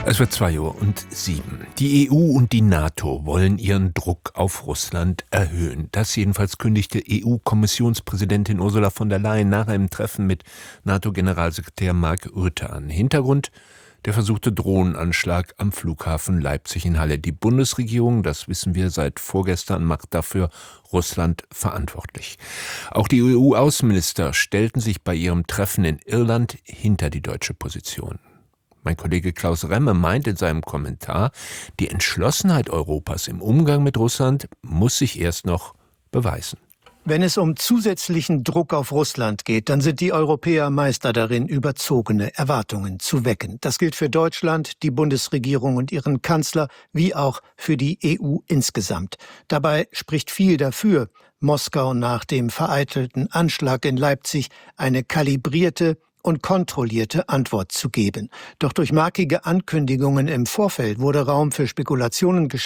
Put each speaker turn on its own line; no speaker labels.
Es wird 2:07 Uhr. Die EU und die NATO wollen ihren Druck auf Russland erhöhen. Das jedenfalls kündigte EU-Kommissionspräsidentin Ursula von der Leyen nach einem Treffen mit NATO-Generalsekretär Mark Rutte an. Hintergrund: der versuchte Drohnenanschlag am Flughafen Leipzig in Halle. Die Bundesregierung, das wissen wir seit vorgestern, macht dafür Russland verantwortlich. Auch die EU-Außenminister stellten sich bei ihrem Treffen in Irland hinter die deutsche Position. Mein Kollege Klaus Remme meint in seinem Kommentar, die Entschlossenheit Europas im Umgang mit Russland muss sich erst noch beweisen.
Wenn es um zusätzlichen Druck auf Russland geht, dann sind die Europäer Meister darin, überzogene Erwartungen zu wecken. Das gilt für Deutschland, die Bundesregierung und ihren Kanzler, wie auch für die EU insgesamt. Dabei spricht viel dafür, Moskau nach dem vereitelten Anschlag in Leipzig eine kalibrierte und kontrollierte Antwort zu geben. Doch durch markige Ankündigungen im Vorfeld wurde Raum für Spekulationen geschaffen,